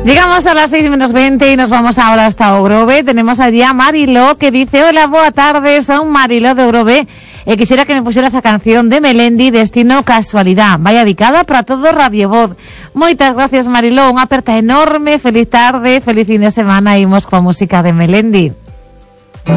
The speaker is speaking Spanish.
Llegamos a las 6:20 y nos vamos ahora hasta Ogrove. Tenemos allí a Mariló que dice: hola, boa tarde, son Mariló de Ogrove. Quisiera que me pusiera esa canción de Melendi, Destino Casualidad. Vaya dedicada para todo Radio Voz. Moitas gracias, Mariló. Unha aperta enorme. Feliz tarde, feliz fin de semana. Imos coa música de Melendi.